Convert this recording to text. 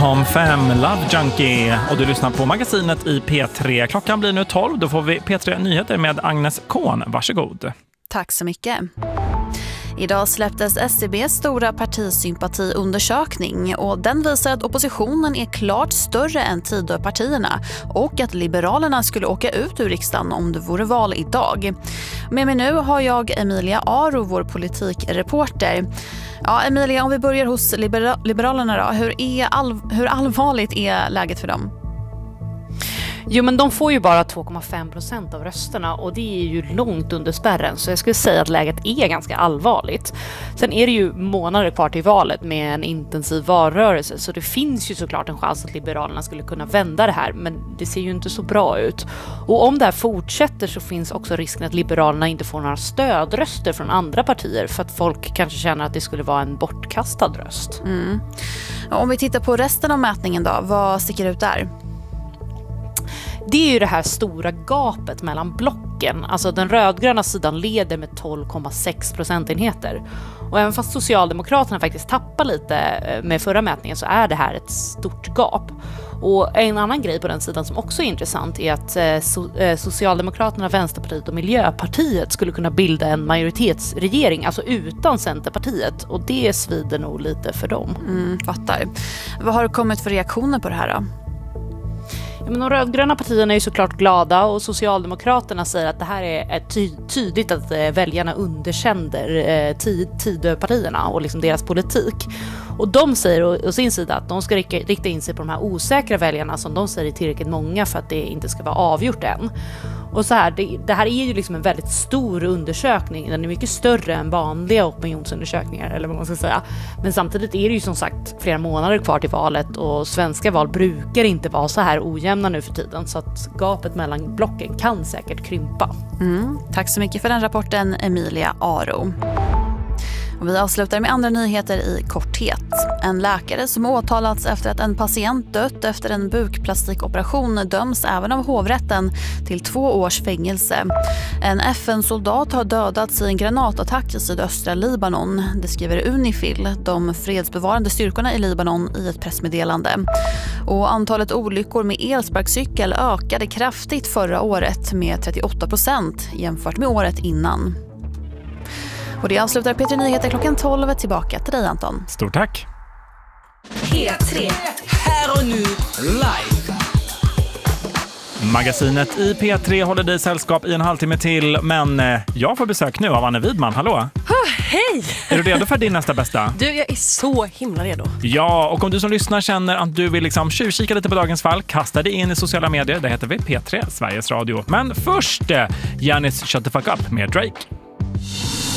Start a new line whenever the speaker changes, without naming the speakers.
Home 5, Love Junkie, och du lyssnar på magasinet i P3. Klockan blir nu 12, då får vi P3 Nyheter med Agnes Kohn. Varsågod.
Tack så mycket. Idag släpptes SCBs stora partisympatiundersökning och den visar att oppositionen är klart större än Tidöpartierna och att Liberalerna skulle åka ut ur riksdagen om det vore val idag. Med mig nu har jag Emilia Aro, vår politikreporter. Ja, Emilia, om vi börjar hos Liberalerna då. Hur allvarligt är läget för dem?
Jo, men de får ju bara 2,5% av rösterna och det är ju långt under spärren, så jag skulle säga att läget är ganska allvarligt. Sen är det ju månader kvar till valet med en intensiv valrörelse, så det finns ju såklart en chans att Liberalerna skulle kunna vända det här, men det ser ju inte så bra ut. Och om det här fortsätter så finns också risken att Liberalerna inte får några stödröster från andra partier för att folk kanske känner att det skulle vara en bortkastad röst.
Om vi tittar på resten av mätningen då, vad sticker ut där?
Det är ju det här stora gapet mellan blocken. Alltså den rödgröna sidan leder med 12,6 procentenheter. Och även fast Socialdemokraterna faktiskt tappar lite med förra mätningen så är det här ett stort gap. Och en annan grej på den sidan som också är intressant är att Socialdemokraterna, Vänsterpartiet och Miljöpartiet skulle kunna bilda en majoritetsregering, alltså utan Centerpartiet. Och det svider nog lite för dem.
Fattar. Vad har det kommit för reaktioner på det här då?
Men de rödgröna partierna är ju såklart glada och Socialdemokraterna säger att det här är tydligt att väljarna underkänner Tidöpartierna och liksom deras politik. Och de säger å sin sida att de ska rikta in sig på de här osäkra väljarna som de säger är tillräckligt många för att det inte ska vara avgjort än. Och så här, det här är ju liksom en väldigt stor undersökning. Den är mycket större än vanliga opinionsundersökningar, eller vad man ska säga. Men samtidigt är det ju som sagt flera månader kvar till valet och svenska val brukar inte vara så här ojämna nu för tiden. Så att gapet mellan blocken kan säkert krympa.
Tack så mycket för den rapporten, Emilia Aro. Och vi avslutar med andra nyheter i korthet. En läkare som åtalats efter att en patient dött efter en bukplastikoperation döms även av hovrätten till 2 års fängelse. En FN-soldat har dödats i en granatattack i sydöstra Libanon. Det skriver Unifil, de fredsbevarande styrkorna i Libanon, i ett pressmeddelande. Och antalet olyckor med elsparkcykel ökade kraftigt förra året med 38% jämfört med året innan. Och det avslutar P3 Nyheter klockan 12. Tillbaka till dig, Anton.
Stort tack.
P3, här och nu, live.
Magasinet i P3 håller dig sällskap i en halvtimme till, men jag får besök nu av Anne Widman. Hallå!
Hej!
Är du redo för din nästa bästa?
Du, jag är så himla redo.
Ja, och om du som lyssnar känner att du vill liksom tjuvkika lite på dagens fall, kasta dig in i sociala medier. Det heter vi P3, Sveriges Radio. Men först, Janis Shut the Fuck Up med Drake.